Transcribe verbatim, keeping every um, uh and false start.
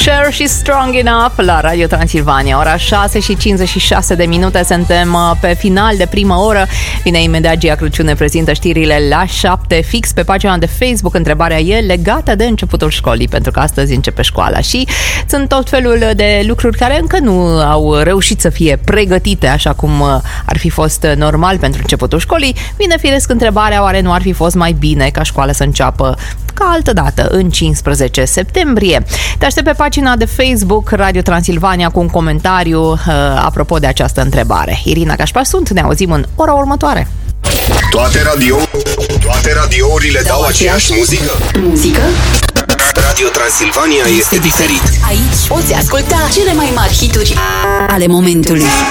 Cher și Strong Enough la Radio Transilvania. Ora șase și cincizeci și șase de minute, suntem pe final de prima oră. Vine imediat Gia Crăciun, ne prezintă știrile la șapte, fix pe pagina de Facebook. Întrebarea e legată de începutul școlii, pentru că astăzi începe școala și sunt tot felul de lucruri care încă nu au reușit să fie pregătite așa cum ar fi fost normal pentru începutul școlii. Vine firesc întrebarea, oare nu ar fi fost mai bine ca școala să înceapă ca altă dată, în cincisprezece septembrie. Te aștept pe pagina de Facebook Radio Transilvania cu un comentariu uh, apropo de această întrebare. Irina Cașpa sunt, ne auzim în ora următoare. Toate radio, toate radiourile dau aceeași muzică. Muzică? Radio Transilvania este diferit. Aici poți asculta cele mai mari hituri ale momentului.